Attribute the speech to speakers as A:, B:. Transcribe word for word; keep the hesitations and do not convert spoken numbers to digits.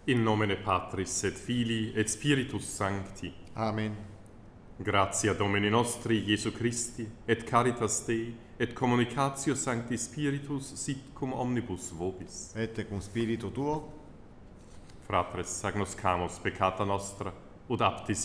A: In nomine Patris et Filii et Spiritus Sancti.
B: Amen.
A: Gratia Domini nostri Iesu Christi, et caritas Dei, et communicatio Sancti Spiritus sit cum omnibus vobis.
B: Et cum spiritu tuo,
A: Fratres, agnoscamus peccata nostra, ut aptis